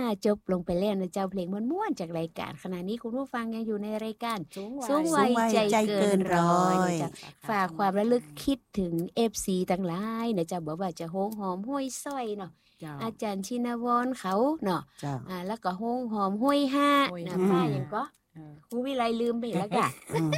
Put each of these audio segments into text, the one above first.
จบลงไปแล้วนะเจ้าเพลงม่วนๆจากรายการขณะนี้คุณผู้ฟังยังอยู่ในรายการสูงวัยใจเกินร้อยนะเจ้าฝากความระลึกคิดถึง FC ทั้งหลายนะเจ้าบอกว่าจะโฮงหอมห้วยส้อยเนาะอาจารย์ชินวรเขาเนาะแล้วก็โฮงหอมห้วยห้านะป้าอย่างก็ครูวิไลลืมไปแล้วกะ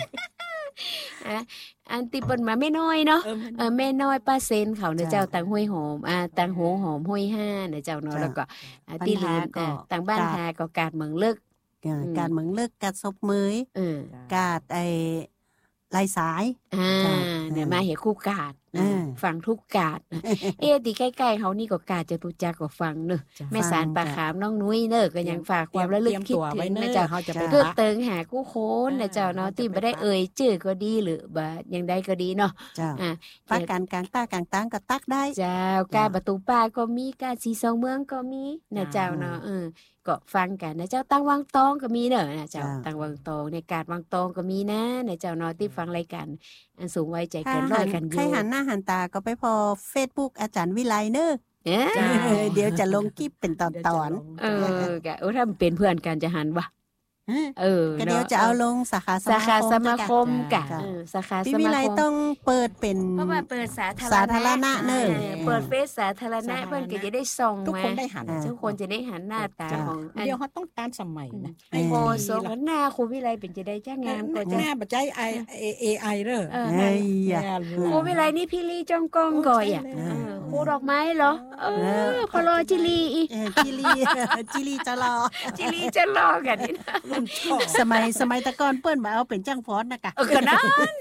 อันติเปิ้นมาแม่น้อยเนาะแม่น้อยป้าเซนเขาเนี่ยเจ้าตังห้วยหอมตังโหงหอมห้วยห้าเนี่ยเจ้าเนาะแล้วก็ที่ลืมตังบ้านทาก็กาดเมืองเลิกการเมืองเลิกกาดศพมือกาดไอ้ลายสายเนี่ยมาเห็นคู่กาดฟังทุกกาดที่ใกล้ๆเขานี่ก็กาดจะตุจักก็ฟังเนอะแม่สารปลาขามน้องนุ้ยเนอะก็ยังฝากความระลึกคิดถึงนะเจ้าเพื่อเติงหาคู่โคนนะเจ้าเนาะที่ไม่ได้ชื่อก็ดีหรือบ่ยังได้ก็ดีเนาะปาการกลางป้ากลางตังก็ตักได้เจ้ากาประตูป้าก็มีกาสีเสาเมืองก็มีนะเจ้าเนาะก็ฟังกันนะเจ้าตั้งวังตองก็มีเนอะนะเจ้าตั้งวังตองในกาดวังตองก็มีนะนะเจ้าเนาะที่ฟังรายการอันสูงวัยใจเกินร้อยกันอยู่ใครหันหน้าหันตาก็ไปพอ Facebook อาจารย์วิไลเนอะเดี๋ยวจะลงคลิปเป็นตอนๆกะถ้าเป็นเพื่อนกันจะหันบ่ก็เดี๋ยวจะเอาลงสาขาสมาคมกะสาขาสมาคมวิไลต้องเปิดเป็นเพราะว่าเปิดสาธารณะเนอะเปิดเฟซสาธารณะเพิ่นก็จะได้ส่งมาทุกคนได้หันทุกคนจะได้หันหน้าตาของเดี๋ยวเฮาต้องตามสมัยนะไอ้โมโซกันหน้าครูวิไลเป็นจะได้จ้างงานก็จะหน้าบ่ใจ AI เด้อครูวิไลนี่พี่ลี่จ้องกล้องก่อยครูดอกไม้เหรอพอรอจิลีจิลีจะรอกันนี่สมัยตะกอนเปิ้นมาเอาเป็นจ้างฟ้อนนะกะก็นั้น